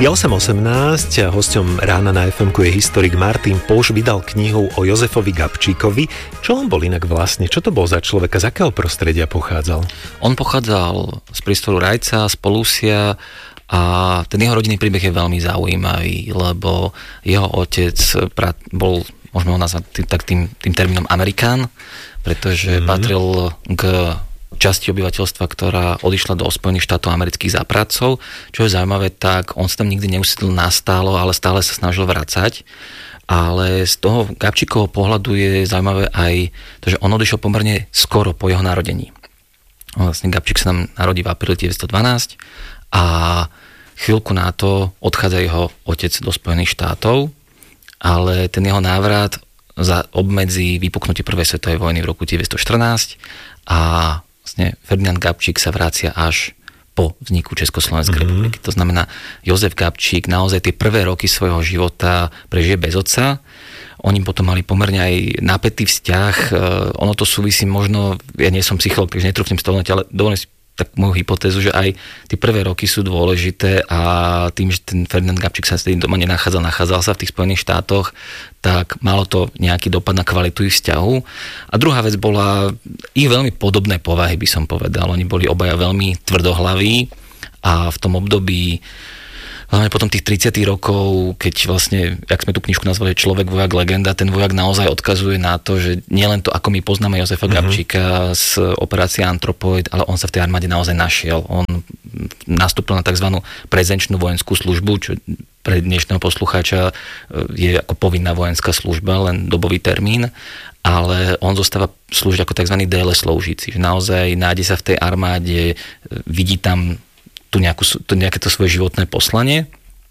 Je 8.18 a hosťom Rána na FM-ku je historik Martin Poš. Vydal knihu o Jozefovi Gabčíkovi. Čo on bol inak vlastne? Čo to bol za človeka? Z akého prostredia pochádzal? On pochádzal z priestoru Rajca, z Polúsia a ten jeho rodinný príbeh je veľmi zaujímavý, lebo jeho otec bol, môžeme ho nazvať tým termínom Amerikán, pretože patril k časti obyvateľstva, ktorá odišla do Spojených štátov amerických za prácou. Čo je zaujímavé, tak on sa tam nikdy neusiedlil nastálo, ale stále sa snažil vracať. Ale z toho Gabčíkovho pohľadu je zaujímavé aj to, že on odišiel pomerne skoro po jeho narodení. Vlastne Gabčík sa nám narodí v apríli 1912 a chvíľku na to odchádza jeho otec do Spojených štátov, ale ten jeho návrat obmedzí vypuknutie prvej svetovej vojny v roku 1914 a vlastne Ferdinand Gabčík sa vracia až po vzniku Československej republiky. To znamená, Jozef Gabčík naozaj tie prvé roky svojho života prežije bez otca. Oni potom mali pomerne aj napätý vzťah. Ono to súvisí možno, ja nie som psychológ, takže netrúfnem z toho, ale dovolím si tak moju hypotézu, že aj tie prvé roky sú dôležité a tým, že ten Ferdinand Gabčík sa vtedy doma nachádzal sa v tých Spojených štátoch, tak malo to nejaký dopad na kvalitu ich vzťahu. A druhá vec bola ich veľmi podobné povahy, by som povedal. Oni boli obaja veľmi tvrdohlaví a v tom období hlavne potom tých 30 rokov, keď vlastne, jak sme tú knižku nazvali Človek, vojak, legenda, ten vojak naozaj odkazuje na to, že nielen to, ako my poznáme Jozefa Gabčíka z operácie Antropoid, ale on sa v tej armáde naozaj našiel. On nastúpil na tzv. Prezenčnú vojenskú službu, čo pre dnešného poslucháča je ako povinná vojenská služba, len dobový termín, ale on zostáva slúžiť ako tzv. DLS sloužíci. Naozaj nájde sa v tej armáde, vidí tam nejaké to svoje životné poslanie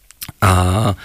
a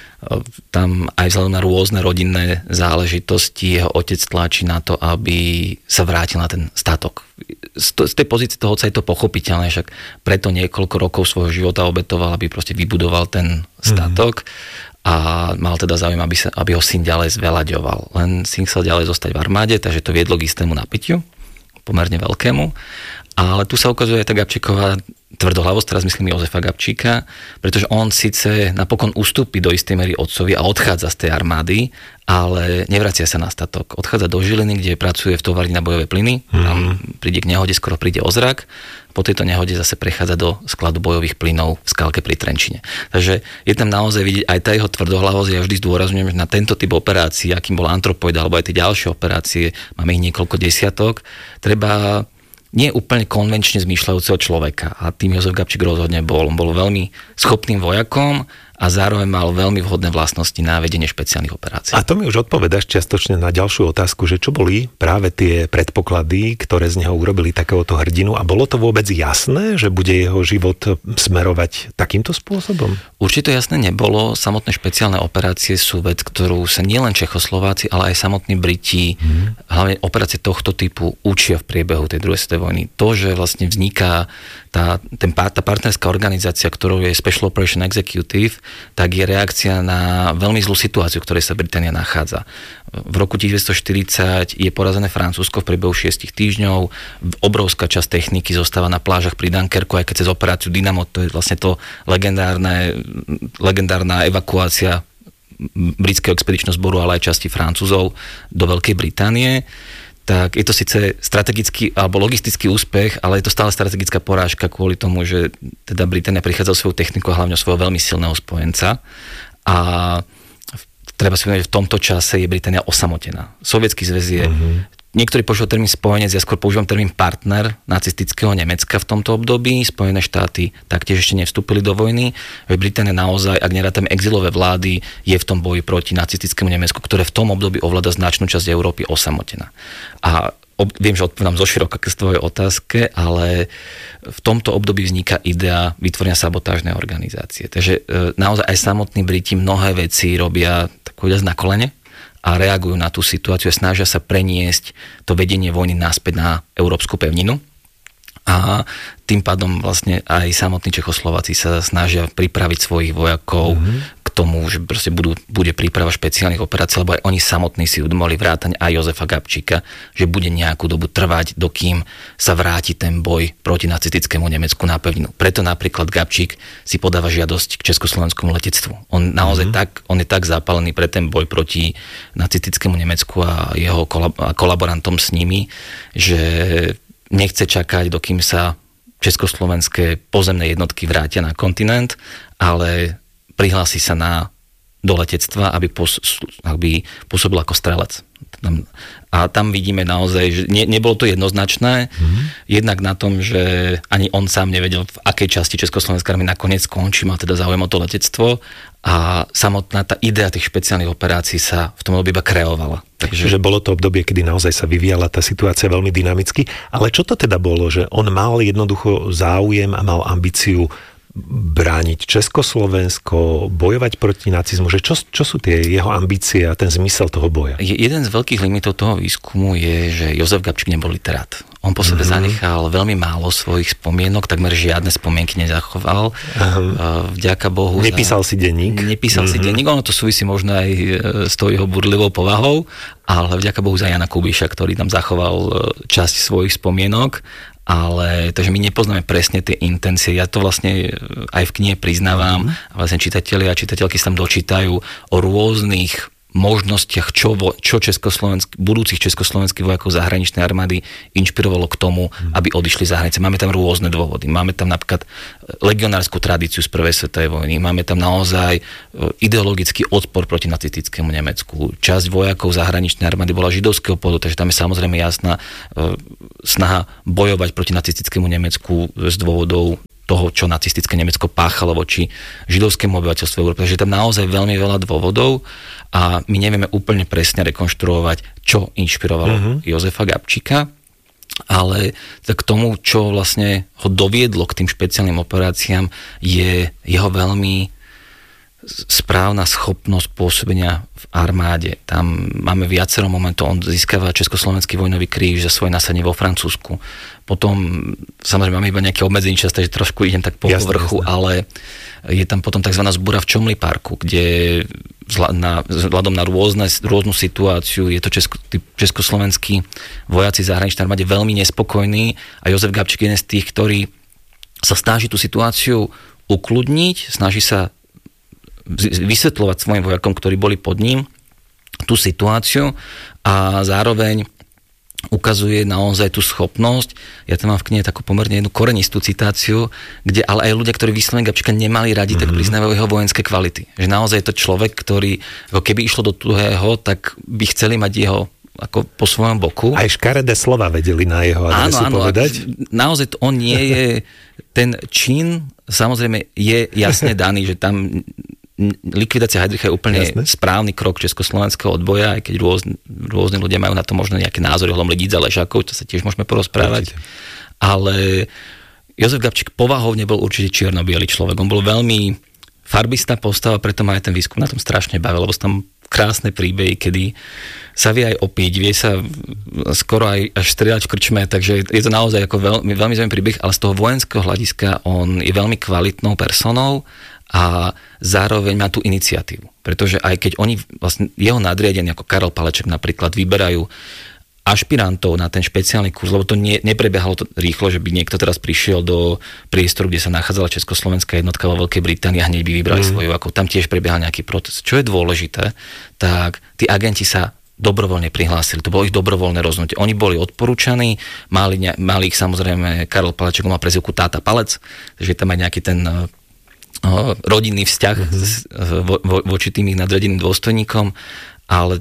tam aj vzhľadom na rôzne rodinné záležitosti jeho otec tlačí na to, aby sa vrátil na ten statok. Z tej pozície toho otca je to pochopiteľné, však preto niekoľko rokov svojho života obetoval, aby proste vybudoval ten statok a mal teda záujem, aby ho syn ďalej zveľaďoval. Len syn chcel ďalej zostať v armáde, takže to viedlo k istému napätiu, pomerne veľkému. Ale tu sa ukazuje aj tá Gabčíková tvrdohlavosť, teraz myslím Jozefa Gabčíka, pretože on síce napokon ustúpi do istej mery otcovi a odchádza z tej armády, ale nevracia sa na statok. Odchádza do Žiliny, kde pracuje v továrni na bojové plyny, tam príde k nehode, skoro príde o zrak, po tejto nehode zase prechádza do skladu bojových plynov v Skalke pri Trenčine. Takže je tam naozaj vidieť aj tá jeho tvrdohlavosť. Ja vždy zdôrazňujem, že na tento typ operácií, akým bol Antropoid alebo aj tie ďalšie operácie, máme ich niekoľko desiatok, treba nie úplne konvenčne zmýšľajúceho človeka. A tým Jozef Gabčík rozhodne bol. On bol veľmi schopným vojakom a zároveň mal veľmi vhodné vlastnosti na vedenie špeciálnych operácií. A to mi už odpovedáš čiastočne na ďalšiu otázku, že čo boli práve tie predpoklady, ktoré z neho urobili takéhoto hrdinu a bolo to vôbec jasné, že bude jeho život smerovať takýmto spôsobom? Určite jasné nebolo. Samotné špeciálne operácie sú vec, ktorú sa nielen Čechoslováci, ale aj samotní Briti, hlavne operácie tohto typu učia v priebehu tej druhej svetovej vojny. To, že vlastne vzniká tá partnerská organizácia, ktorou je Special Operation Executive, tak je reakcia na veľmi zlú situáciu, v ktorej sa Británia nachádza. V roku 1940 je porazené Francúzsko v priebehu 6 týždňov, obrovská časť techniky zostáva na plážach pri Dunkerku, aj keď cez operáciu Dynamo, to je vlastne to legendárna evakuácia britského expedičného zboru, ale aj časti Francúzov do Veľkej Británie. Tak je to síce strategický alebo logistický úspech, ale je to stále strategická porážka kvôli tomu, že teda Británia prichádza o svoju techniku a hlavne o svojho veľmi silného spojenca. A treba si povedať, že v tomto čase je Británia osamotená. Sovietský zväz je niektorí používajú termín spojenec, ja skôr používam termín partner nacistického Nemecka v tomto období. Spojené štáty taktiež ešte nevstúpili do vojny. Británia naozaj, ak nerátame exilové vlády, je v tom boji proti nacistickému Nemecku, ktoré v tom období ovláda značnú časť Európy, osamotená. A viem, že odpovedám zoširoka k svojej otázke, ale v tomto období vzniká idea vytvorenia sabotážnej organizácie. Takže naozaj aj samotní Briti mnohé veci robia tak povedať na kolene a reagujú na tú situáciu a snažia sa preniesť to vedenie vojny naspäť na európsku pevninu. A tým pádom vlastne aj samotní Čechoslováci sa snažia pripraviť svojich vojakov k tomu, že proste bude príprava špeciálnych operácií, lebo aj oni samotní si uvedomovali vrátane aj Jozefa Gabčíka, že bude nejakú dobu trvať, dokým sa vráti ten boj proti nacistickému Nemecku na pevninu. Preto napríklad Gabčík si podáva žiadosť k československému letectvu. On naozaj on je tak zapálený pre ten boj proti nacistickému Nemecku a jeho kolaborantom s nimi, že nechce čakať, dokým sa československé pozemné jednotky vrátia na kontinent, ale prihlási sa do letectva, aby pôsobil ako strelec. A tam vidíme naozaj, že nebolo to jednoznačné, jednak na tom, že ani on sám nevedel, v akej časti Československej armády nakoniec skončí, má teda záujem o to letectvo a samotná tá idea tých špeciálnych operácií sa v tom období iba kreovala. Takže bolo to obdobie, kedy naozaj sa vyvíjala tá situácia veľmi dynamicky, ale čo to teda bolo, že on mal jednoducho záujem a mal ambíciu brániť Československo, bojovať proti nacizmu, že čo sú tie jeho ambície a ten zmysel toho boja? Jeden z veľkých limitov toho výskumu je, že Jozef Gabčík nebol literát. On po sebe zanechal veľmi málo svojich spomienok, takmer žiadne spomienky nezachoval. Vďaka Bohu. Nepísal si denník. Nepísal si denník, ono to súvisí možno aj s tou jeho burlivou povahou, ale vďaka Bohu za Jana Kubiša, ktorý tam zachoval časť svojich spomienok. Ale takže my nepoznáme presne tie intencie. Ja to vlastne aj v knihe priznávam a vlastne čitatelia a čitateľky sa tam dočítajú o rôznych možnostiach, čo budúcich československých vojakov zahraničnej armády inšpirovalo k tomu, aby odišli za hranice. Máme tam rôzne dôvody. Máme tam napríklad legionárskú tradíciu z prvej svetovej vojny. Máme tam naozaj ideologický odpor proti nacistickému Nemecku. Časť vojakov zahraničnej armády bola židovského pôvodu, takže tam je samozrejme jasná snaha bojovať proti nacistickému Nemecku z dôvodov toho, čo nacistické Nemecko páchalo voči židovskému obyvateľstvu Európy. Takže tam naozaj veľmi veľa dôvodov a my nevieme úplne presne rekonštruovať, čo inšpirovalo Jozefa Gabčíka, ale k tomu, čo vlastne ho doviedlo k tým špeciálnym operáciám, je jeho veľmi správna schopnosť pôsobenia v armáde. Tam máme viacero momentov. On získava Československý vojnový kríž za svoje nasadenie vo Francúzsku. Potom, samozrejme, máme iba nejaký obmedzený čas, takže trošku idem tak po povrchu, ale je tam potom tzv. Zbúra v Čomli parku, kde vzhľadom na rôznu situáciu je to československí vojaci zahraničnej armáde veľmi nespokojní a Jozef Gabčík je jeden z tých, ktorý sa snaží tú situáciu ukludniť, snaží sa vysvetľovať svojim vojakom, ktorí boli pod ním, tú situáciu a zároveň ukazuje naozaj tú schopnosť. Ja tam mám v knihe takú pomerne jednu korenistú citáciu, kde ale aj ľudia, ktorí vyslovene Gabčíka nemali radi, tak priznávajú jeho vojenské kvality. Že naozaj je to človek, ktorý, ako keby išlo do tuhého, tak by chceli mať jeho ako po svojom boku. Aj škaredé slova vedeli na jeho adresu povedať. Naozaj on nie je, ten čin samozrejme je jasne daný, že tam likvidácia Heydricha je úplne správny krok československého odboja, aj keď rôzni ľudia majú na to možno nejaké názory ohľadom Lidíc a Lešákov, to sa tiež môžeme porozprávať. Ale Jozef Gabčík povahou nebol určite čierno-biely človek. On bol veľmi farbistá postava, preto ma aj ten výskum na tom strašne bavil, lebo sú tam krásne príbehy, kedy sa vie aj opiť, vie sa skoro aj až strieľať v krčme, takže je to naozaj ako veľmi zaujímavý príbeh, ale z toho vojenského hľadiska on je veľmi kvalitnou personou a zároveň má tú iniciatívu. Pretože aj keď oni, vlastne jeho nadriadení, ako Karel Paleček napríklad, vyberajú ašpirantov na ten špeciálny kurz, lebo to neprebiehalo to rýchlo, že by niekto teraz prišiel do priestoru, kde sa nachádzala československá jednotka vo Veľkej Británii a hneď by vybrali svoju, ako tam tiež prebiehal nejaký proces. Čo je dôležité, tak tí agenti sa dobrovoľne prihlásili. To bolo ich dobrovoľné rozhodnutie. Oni boli odporúčaní, mali ich samozrejme, Karel Paleček mal prezývku Táta Palec, takže tam aj nejaký ten rodinný vzťah voči tým ich nadradeným dôstojníkom, ale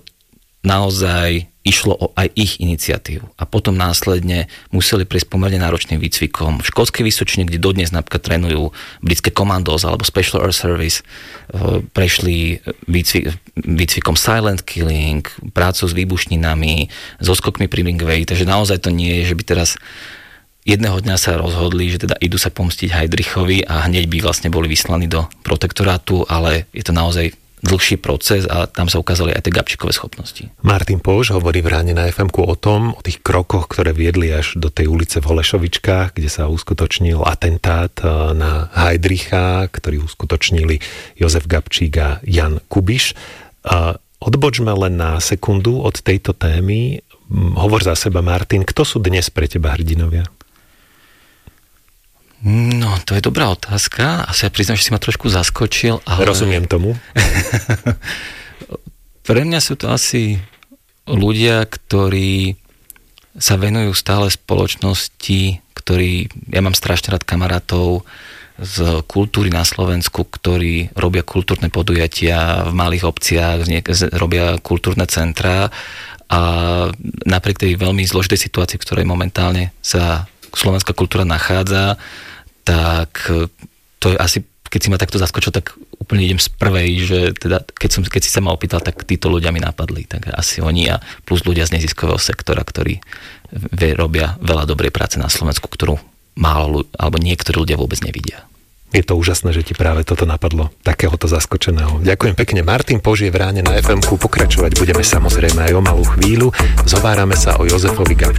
naozaj išlo o aj ich iniciatívu. A potom následne museli prejsť pomerne náročným výcvikom v Škótskej Vysočine, kde dodnes napríklad trénujú britské Commandos alebo Special Air Service, prešli výcvikom Silent Killing, prácou s výbušninami, so skokmi pri Ringway, takže naozaj to nie je, že by teraz jedného dňa sa rozhodli, že teda idú sa pomstiť Heydrichovi a hneď by vlastne boli vyslaní do protektorátu, ale je to naozaj dlhší proces a tam sa ukázali aj tie Gabčíkové schopnosti. Martin Poš hovorí v Ráne na FM-ku o tých krokoch, ktoré viedli až do tej ulice v Holešovičkách, kde sa uskutočnil atentát na Heidricha, ktorý uskutočnili Jozef Gabčík a Jan Kubiš. Odbočme len na sekundu od tejto témy. Hovor za seba, Martin, kto sú dnes pre teba hrdinovia? No, to je dobrá otázka. Asi ja priznám, že si ma trošku zaskočil. Ale... Rozumiem tomu. Pre mňa sú to asi ľudia, ktorí sa venujú stále spoločnosti, ja mám strašne rád kamarátov z kultúry na Slovensku, ktorí robia kultúrne podujatia v malých obciach, robia kultúrne centrá a napriek tej veľmi zložitej situácii, v ktorej momentálne sa slovenská kultúra nachádza, tak to je asi, keď si ma takto zaskočil, tak úplne idem z prvej, že teda, keď si sa ma opýtal, tak títo ľudia mi napadli, tak asi oni a plus ľudia z neziskového sektora, ktorí robia veľa dobrej práce na Slovensku, ktorú málo, alebo niektorí ľudia vôbec nevidia. Je to úžasné, že ti práve toto napadlo, takéhoto zaskočeného. Ďakujem pekne. Martin Pož je v Ráne na FM-ku. Pokračovať budeme samozrejme aj o malú chvíľu. Zhovárame sa o Jozefovi Gabčíkovi.